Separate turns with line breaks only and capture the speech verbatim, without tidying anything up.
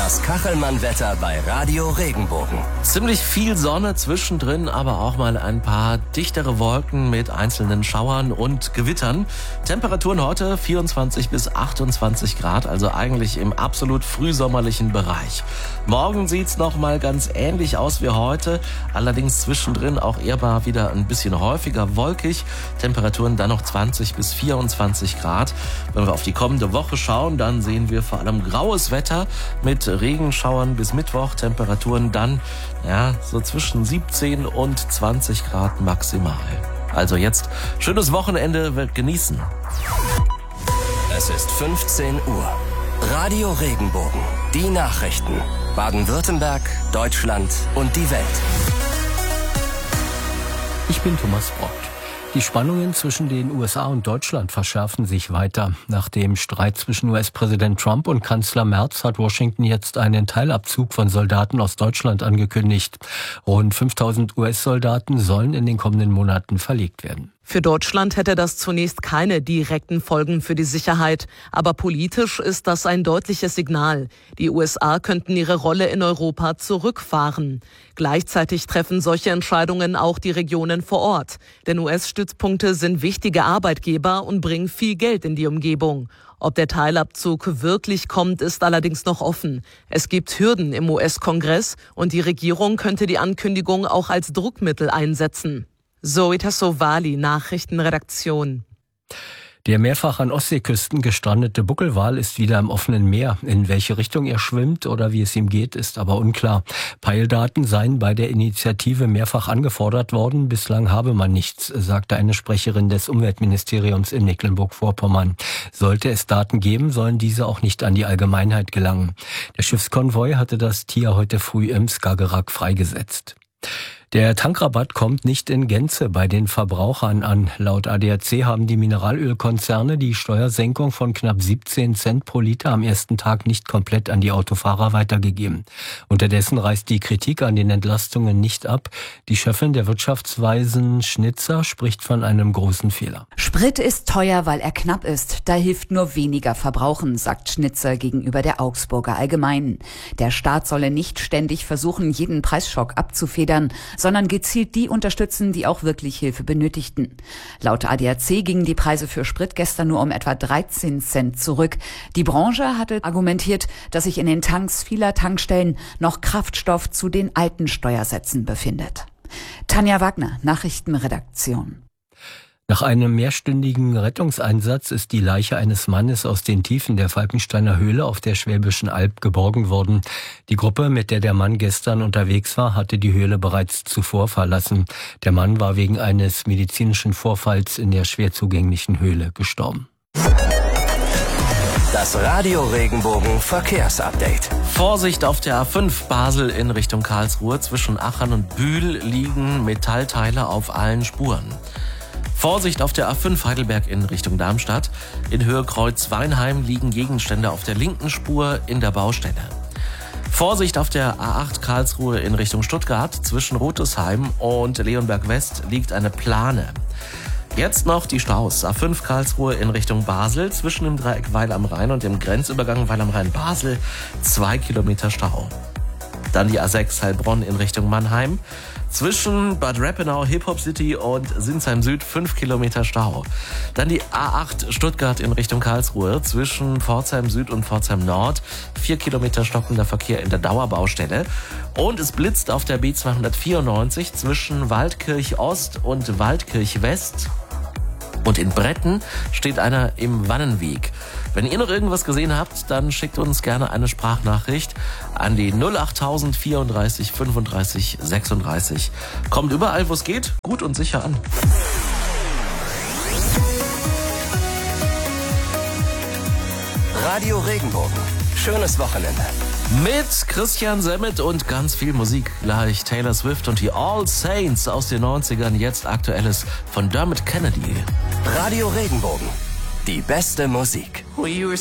Das Kachelmann-Wetter bei Radio Regenbogen.
Ziemlich viel Sonne zwischendrin, aber auch mal ein paar dichtere Wolken mit einzelnen Schauern und Gewittern. Temperaturen heute vierundzwanzig bis achtundzwanzig Grad, also eigentlich im absolut frühsommerlichen Bereich. Morgen sieht's noch mal ganz ähnlich aus wie heute, allerdings zwischendrin auch eher mal wieder ein bisschen häufiger wolkig. Temperaturen dann noch zwanzig bis vierundzwanzig Grad. Wenn wir auf die kommende Woche schauen, dann sehen wir vor allem graues Wetter mit Regenschauern bis Mittwoch. Temperaturen dann ja so zwischen siebzehn und zwanzig Grad maximal. Also jetzt schönes Wochenende, wird genießen.
Es ist fünfzehn Uhr. Radio Regenbogen. Die Nachrichten. Baden-Württemberg, Deutschland und die Welt.
Ich bin Thomas Brott. Die Spannungen zwischen den U S A und Deutschland verschärfen sich weiter. Nach dem Streit zwischen U S-Präsident Trump und Kanzler Merz hat Washington jetzt einen Teilabzug von Soldaten aus Deutschland angekündigt. Rund fünftausend U S-Soldaten sollen in den kommenden Monaten verlegt werden.
Für Deutschland hätte das zunächst keine direkten Folgen für die Sicherheit. Aber politisch ist das ein deutliches Signal. Die U S A könnten ihre Rolle in Europa zurückfahren. Gleichzeitig treffen solche Entscheidungen auch die Regionen vor Ort. Denn U S-Stützpunkte sind wichtige Arbeitgeber und bringen viel Geld in die Umgebung. Ob der Teilabzug wirklich kommt, ist allerdings noch offen. Es gibt Hürden im U S-Kongress und die Regierung könnte die Ankündigung auch als Druckmittel einsetzen. Zoe Tassovali, Nachrichtenredaktion.
Der mehrfach an Ostseeküsten gestrandete Buckelwal ist wieder im offenen Meer. In welche Richtung er schwimmt oder wie es ihm geht, ist aber unklar. Peildaten seien bei der Initiative mehrfach angefordert worden. Bislang habe man nichts, sagte eine Sprecherin des Umweltministeriums in Mecklenburg-Vorpommern. Sollte es Daten geben, sollen diese auch nicht an die Allgemeinheit gelangen. Der Schiffskonvoi hatte das Tier heute früh im Skagerrak freigesetzt. Der Tankrabatt kommt nicht in Gänze bei den Verbrauchern an. Laut A D A C haben die Mineralölkonzerne die Steuersenkung von knapp siebzehn Cent pro Liter am ersten Tag nicht komplett an die Autofahrer weitergegeben. Unterdessen reißt die Kritik an den Entlastungen nicht ab. Die Chefin der Wirtschaftsweisen Schnitzer spricht von einem großen Fehler.
Sprit ist teuer, weil er knapp ist. Da hilft nur weniger Verbrauchen, sagt Schnitzer gegenüber der Augsburger Allgemeinen. Der Staat solle nicht ständig versuchen, jeden Preisschock abzufedern, sondern gezielt die unterstützen, die auch wirklich Hilfe benötigten. Laut A D A C gingen die Preise für Sprit gestern nur um etwa dreizehn Cent zurück. Die Branche hatte argumentiert, dass sich in den Tanks vieler Tankstellen noch Kraftstoff zu den alten Steuersätzen befindet. Tanja Wagner, Nachrichtenredaktion.
Nach einem mehrstündigen Rettungseinsatz ist die Leiche eines Mannes aus den Tiefen der Falkensteiner Höhle auf der Schwäbischen Alb geborgen worden. Die Gruppe, mit der der Mann gestern unterwegs war, hatte die Höhle bereits zuvor verlassen. Der Mann war wegen eines medizinischen Vorfalls in der schwer zugänglichen Höhle gestorben.
Das Radio Regenbogen Verkehrsupdate.
Vorsicht auf der A fünf Basel in Richtung Karlsruhe. Zwischen Aachen und Bühl liegen Metallteile auf allen Spuren. Vorsicht auf der A fünf Heidelberg in Richtung Darmstadt. In Höhe Kreuz-Weinheim liegen Gegenstände auf der linken Spur in der Baustelle. Vorsicht auf der A acht Karlsruhe in Richtung Stuttgart. Zwischen Rotesheim und Leonberg West liegt eine Plane. Jetzt noch die Staus. A fünf Karlsruhe in Richtung Basel. Zwischen dem Dreieck Weil am Rhein und dem Grenzübergang Weil am Rhein Basel zwei Kilometer Stau. Dann die A sechs Heilbronn in Richtung Mannheim. Zwischen Bad Rappenau, Hip-Hop City und Sinsheim Süd fünf Kilometer Stau. Dann die A acht Stuttgart in Richtung Karlsruhe. Zwischen Pforzheim Süd und Pforzheim Nord vier Kilometer stockender Verkehr in der Dauerbaustelle. Und es blitzt auf der B zweihundertvierundneunzig zwischen Waldkirch Ost und Waldkirch West. Und in Bretten steht einer im Wannenweg. Wenn ihr noch irgendwas gesehen habt, dann schickt uns gerne eine Sprachnachricht an die null achttausend vierunddreißig fünfunddreißig sechsunddreißig. Kommt überall, wo es geht, gut und sicher an.
Radio Regenbogen. Schönes Wochenende.
Mit Christian Semmet und ganz viel Musik. Gleich Taylor Swift und die All Saints aus den neunzigern. Jetzt Aktuelles von Dermot Kennedy.
Radio Regenbogen. Die beste Musik.